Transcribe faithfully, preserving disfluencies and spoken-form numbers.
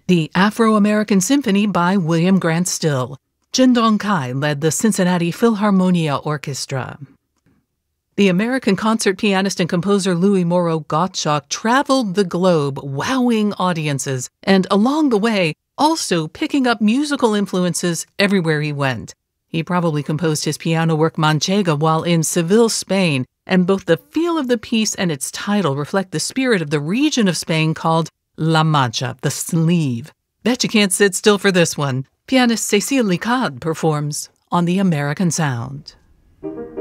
The Afro-American Symphony by William Grant Still. Jin Dong Kai led the Cincinnati Philharmonia Orchestra. The American concert pianist and composer Louis Moreau Gottschalk traveled the globe, wowing audiences, and along the way, also picking up musical influences everywhere he went. He probably composed his piano work Manchega while in Seville, Spain, and both the feel of the piece and its title reflect the spirit of the region of Spain called La Mancha, the sleeve. Bet you can't sit still for this one. Pianist Cécile Licard performs on the American Sound.